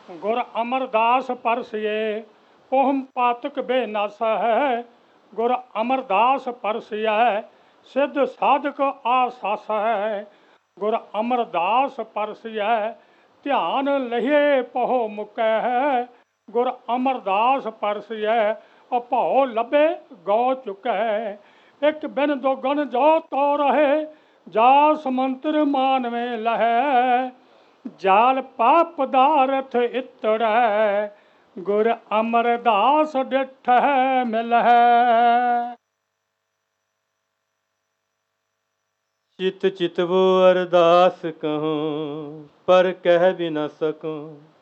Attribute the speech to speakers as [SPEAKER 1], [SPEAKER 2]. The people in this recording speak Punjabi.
[SPEAKER 1] ਗੁਰ ਅਮਰਦਾਸ ਪਰਸਿਏ ਪੋਹਮ ਪਾਤਕ ਬੇਨਾਸਾ ਹੈ। ਗੁਰ ਅਮਰਦਾਸ ਪਰਸਿਐ ਸਿੱਧ ਸਾਧਕ ਆਸਾਸ ਹੈ। ਗੁਰ ਅਮਰਦਾਸ ਪਰਸਿਐ ਧਿਆਨ ਲਹੀਏ ਪਹੁ ਮੁਕੈ ਹੈ। ਗੁਰ ਅਮਰਦਾਸ ਪਰਸਿਐ ਅਭਉ ਲੱਭੇ ਗਉ ਚੁਕੈ। ਇੱਕ ਬਿਨ ਦੋ ਗਣ ਜੋ ਤੋ ਰਹੇ ਜਾ ਸਮੰਤਰ ਮਾਨਵੇਂ ਲਹੈ। ਜਾਲ ਪਾਪ ਪਦਾਰਥ ਇਤੜੈ ਗੁਰ ਅਮਰਦਾਸ ਡਿਠੈ ਮਿਲਹਿ।
[SPEAKER 2] ਚਿਤ ਚਿਤਵੋ ਅਰਦਾਸ ਕਹੂੰ ਪਰ ਕਹਿ ਵੀ ਨਾ ਸਕੂੰ।